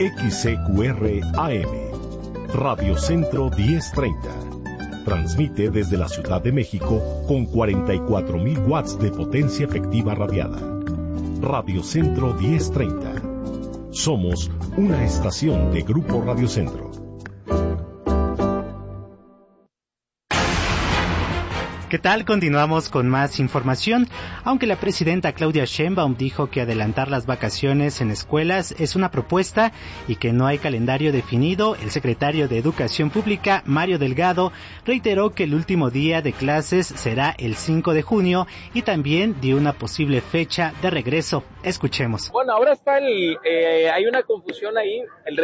XCQR AM, Radio Centro 1030. Transmite desde la Ciudad de México con 44,000 watts de potencia efectiva radiada. Radio Centro 1030. Somos una estación de Grupo Radio Centro. ¿Qué tal? Continuamos con más información. Aunque la presidenta Claudia Sheinbaum dijo que adelantar las vacaciones en escuelas es una propuesta y que no hay calendario definido, el secretario de Educación Pública, Mario Delgado, reiteró que el último día de clases será el 5 de junio y también dio una posible fecha de regreso. Escuchemos. Bueno, ahora está hay una confusión ahí.